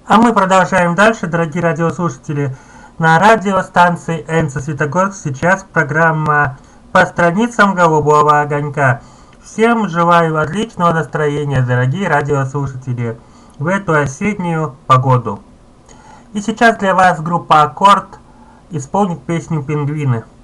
А мы продолжаем дальше, дорогие радиослушатели. На радиостанции Энца Светогорск сейчас программа «По страницам голубого огонька». Всем желаю отличного настроения, дорогие радиослушатели, в эту осеннюю погоду. И сейчас для вас группа «Аккорд» исполнит песню «Пингвины».